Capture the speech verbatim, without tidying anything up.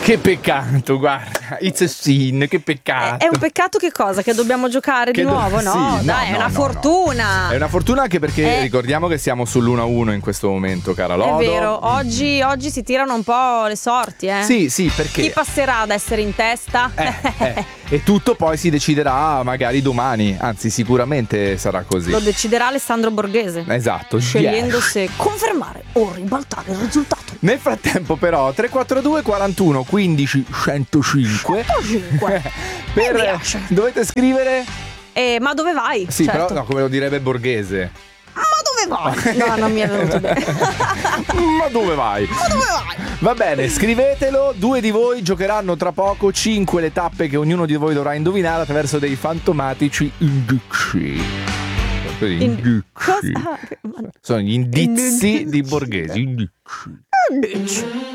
Che peccato, guarda, it's a sin, che peccato. È, è un peccato che cosa? Che dobbiamo giocare Che di do- nuovo? No, sì, no, dai, è no, una no, fortuna. È una fortuna anche perché Eh. ricordiamo che siamo sull'uno a uno in questo momento, cara Lodo. È vero, oggi, oggi si tirano un po' le sorti, eh. Sì, sì, perché Chi passerà ad essere in testa? Eh, eh, e tutto poi si deciderà magari domani, anzi sicuramente sarà così. Lo deciderà Alessandro Borghese, Esatto, scegliendo yeah. se confermare o ribaltare il risultato. Nel frattempo però tre quattro due quarantuno quindici centocinque centocinque. Mi per piace. dovete scrivere. Eh, ma dove vai? Sì, Certo. però no, come lo direbbe Borghese. Ma dove vai? No, non mi è venuto bene. Ma dove vai? Ma dove vai? Va bene, scrivetelo. Due di voi giocheranno tra poco. Cinque le tappe che ognuno di voi dovrà indovinare attraverso dei fantomatici indizi. Così, In- indizi. cosa? Ah, ma- Sono gli indizi Indizi. di Borghese. Indizi. Indizi.